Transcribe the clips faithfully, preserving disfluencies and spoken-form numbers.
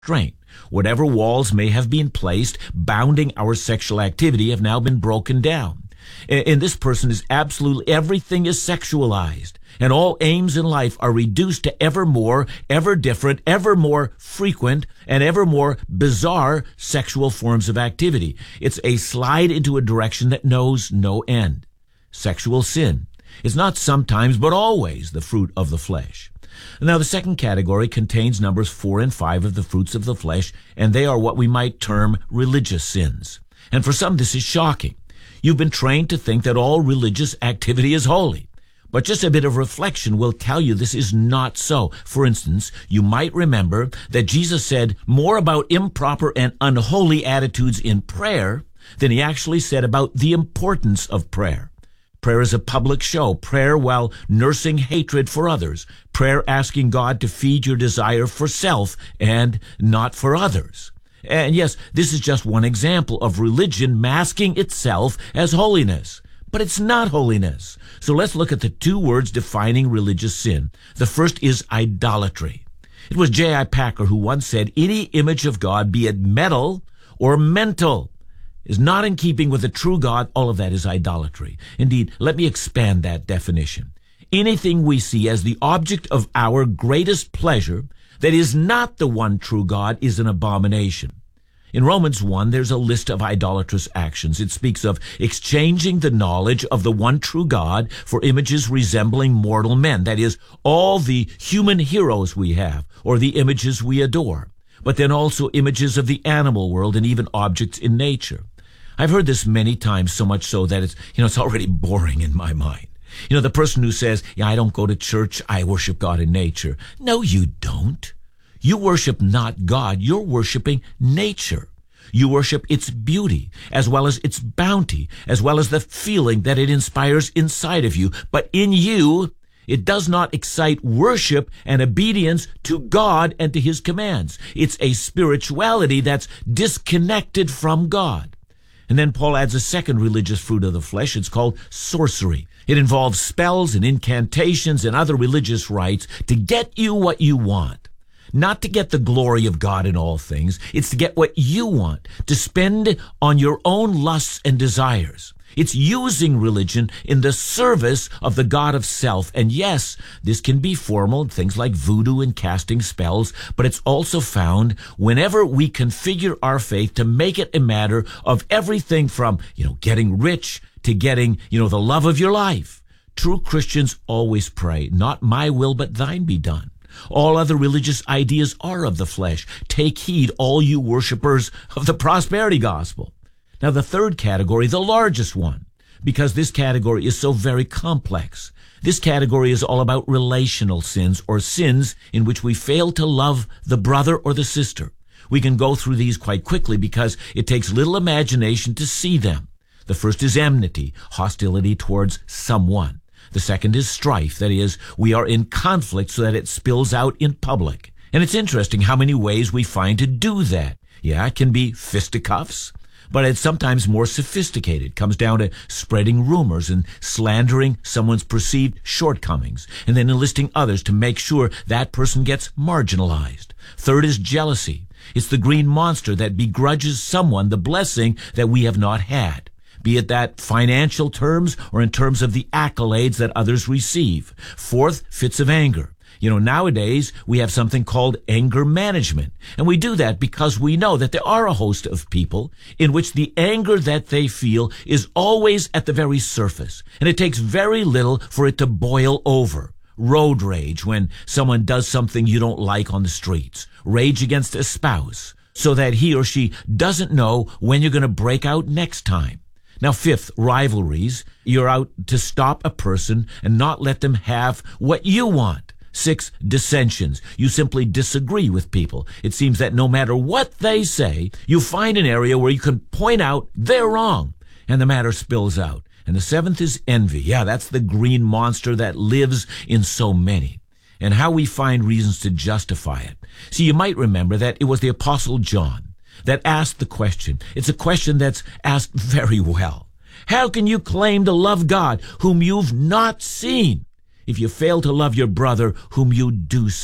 restraint. Whatever walls may have been placed bounding our sexual activity have now been broken down. And this person is absolutely, everything is sexualized. And all aims in life are reduced to ever more, ever different, ever more frequent, and ever more bizarre sexual forms of activity. It's a slide into a direction that knows no end. Sexual sin is not sometimes, but always, the fruit of the flesh. Now, the second category contains numbers four and five of the fruits of the flesh, and they are what we might term religious sins. And for some, this is shocking. You've been trained to think that all religious activity is holy. But just a bit of reflection will tell you this is not so. For instance, you might remember that Jesus said more about improper and unholy attitudes in prayer than he actually said about the importance of prayer. Prayer is a public show. Prayer while nursing hatred for others. Prayer asking God to feed your desire for self and not for others. And yes, this is just one example of religion masking itself as holiness. But it's not holiness. So let's look at the two words defining religious sin. The first is idolatry. It was J I Packer who once said, any image of God, be it metal or mental, is not in keeping with the true God. All of that is idolatry. Indeed, let me expand that definition. Anything we see as the object of our greatest pleasure that is not the one true God is an abomination. In Romans one, there's a list of idolatrous actions. It speaks of exchanging the knowledge of the one true God for images resembling mortal men. That is, all the human heroes we have, or the images we adore. But then also images of the animal world and even objects in nature. I've heard this many times, so much so that it's, you know, it's already boring in my mind. You know, the person who says, yeah, I don't go to church, I worship God in nature. No, you don't. You worship not God, you're worshiping nature. You worship its beauty, as well as its bounty, as well as the feeling that it inspires inside of you. But in you, it does not excite worship and obedience to God and to his commands. It's a spirituality that's disconnected from God. And then Paul adds a second religious fruit of the flesh. It's called sorcery. It involves spells and incantations and other religious rites to get you what you want. Not to get the glory of God in all things. It's to get what you want, to spend on your own lusts and desires. It's using religion in the service of the God of self. And yes, this can be formal, things like voodoo and casting spells, but it's also found whenever we configure our faith to make it a matter of everything from, you know, getting rich to getting, you know, the love of your life. True Christians always pray, not my will, but thine be done. All other religious ideas are of the flesh. Take heed, all you worshipers of the prosperity gospel. Now, the third category, the largest one, because this category is so very complex. This category is all about relational sins, or sins in which we fail to love the brother or the sister. We can go through these quite quickly because it takes little imagination to see them. The first is enmity, hostility towards someone. The second is strife, that is, we are in conflict so that it spills out in public. And it's interesting how many ways we find to do that. Yeah, it can be fisticuffs, but it's sometimes more sophisticated. It comes down to spreading rumors and slandering someone's perceived shortcomings, and then enlisting others to make sure that person gets marginalized. Third is jealousy. It's the green monster that begrudges someone the blessing that we have not had, be it that financial terms or in terms of the accolades that others receive. Fourth, fits of anger. You know, nowadays we have something called anger management, and we do that because we know that there are a host of people in which the anger that they feel is always at the very surface, and it takes very little for it to boil over. Road rage, when someone does something you don't like on the streets. Rage against a spouse, so that he or she doesn't know when you're going to break out next time. Now, fifth, rivalries. You're out to stop a person and not let them have what you want. Six, dissensions. You simply disagree with people. It seems that no matter what they say, you find an area where you can point out they're wrong, and the matter spills out. And the seventh is envy. Yeah, that's the green monster that lives in so many, and how we find reasons to justify it. See, you might remember that it was the Apostle John that asked the question. It's a question that's asked very well. How can you claim to love God whom you've not seen if you fail to love your brother whom you do see?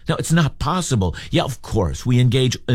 No, it's not possible. Yeah, of course, we engage